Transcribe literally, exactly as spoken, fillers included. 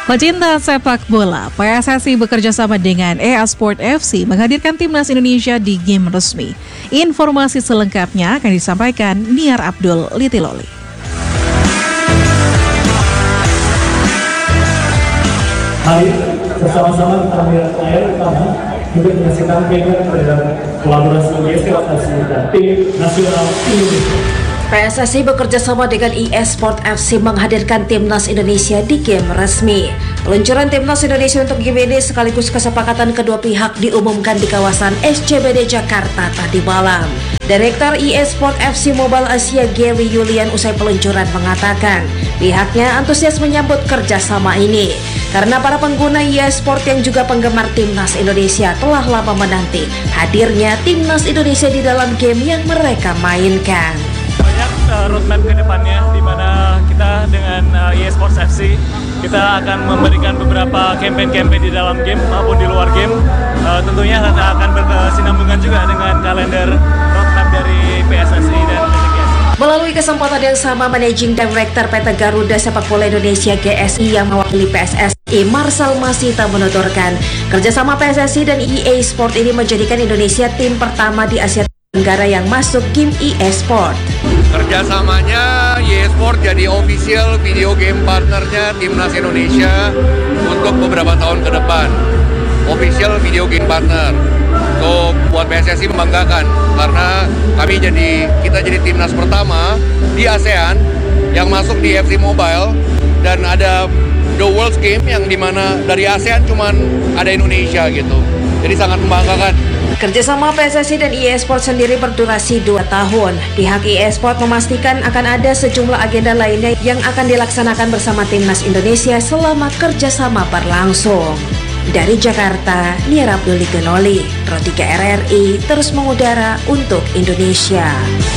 Pecinta sepak bola, P S S I bekerja sama dengan E A Sport F C menghadirkan timnas Indonesia di game resmi. Informasi selengkapnya akan disampaikan Niar Abdul Litiloli. Mari bersama-sama kita melihat layar utama untuk menyaksikan gambar terhadap kolaborasi I E Sport F C dan tim nasional Indonesia. P S S I bekerja sama dengan E A Sport F C menghadirkan timnas Indonesia di game resmi. Peluncuran timnas Indonesia untuk game ini sekaligus kesepakatan kedua pihak diumumkan di kawasan S C B D Jakarta tadi malam. Direktur E A Sport F C Mobile Asia Gary Yulian usai peluncuran mengatakan pihaknya antusias menyambut kerjasama ini karena para pengguna E A Sport yang juga penggemar timnas Indonesia telah lama menanti hadirnya timnas Indonesia di dalam game yang mereka mainkan. Banyak uh, roadmap ke depannya di mana kita dengan uh, E A Sports F C kita akan memberikan beberapa campaign-campaign di dalam game maupun di luar game. Uh, tentunya kita akan berkesinambungan juga dengan kalender roadmap dari P S S I dan P T G S. Melalui kesempatan yang sama, Managing Director P T Garuda Sepak Bola Indonesia G S I yang mewakili P S S I, Marcel Masita menuturkan kerjasama P S S I dan E A Sport ini menjadikan Indonesia tim pertama di Asia Tenggara yang masuk game E A Sport. Kerjasamanya E A Sport jadi official video game partnernya timnas Indonesia untuk beberapa tahun ke depan. Official video game partner. So buat P S S I membanggakan karena kami jadi kita jadi timnas pertama di ASEAN yang masuk di F C Mobile dan ada The World Game yang dimana dari ASEAN cuman ada Indonesia gitu. Jadi sangat membanggakan. Kerjasama P S S I dan E A Sport sendiri berdurasi dua tahun. Pihak E A Sport memastikan akan ada sejumlah agenda lainnya yang akan dilaksanakan bersama timnas Indonesia selama kerjasama berlangsung. Dari Jakarta, Niar Abdul Litiloli, Pro tiga R R I terus mengudara untuk Indonesia.